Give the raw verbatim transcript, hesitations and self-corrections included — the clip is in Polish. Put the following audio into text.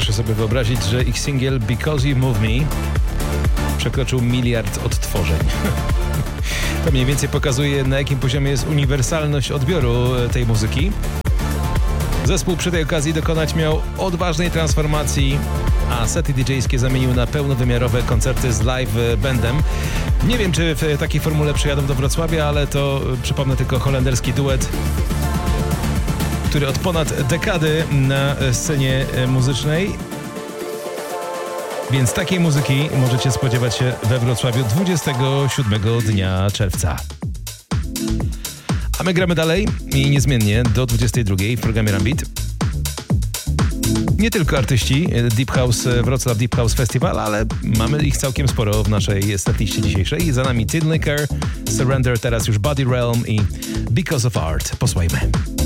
Proszę sobie wyobrazić, że ich singiel Because You Move Me przekroczył miliard odtworzeń. To mniej więcej pokazuje, na jakim poziomie jest uniwersalność odbioru tej muzyki. Zespół przy tej okazji dokonać miał odważnej transformacji, a sety didżejskie zamienił na pełnowymiarowe koncerty z live bandem. Nie wiem, czy w takiej formule przyjadą do Wrocławia, ale to, przypomnę tylko, holenderski duet, który od ponad dekady na scenie muzycznej. Więc takiej muzyki możecie spodziewać się we Wrocławiu dwudziestego siódmego dnia czerwca. A my gramy dalej i niezmiennie do dwudziestej drugiej w programie Rambit. Nie tylko artyści Deep House, Wrocław Deep House Festival, ale mamy ich całkiem sporo w naszej setliście dzisiejszej. Za nami Tin Licker, Surrender, teraz już Body Realm i Because of Art. Posłuchajmy.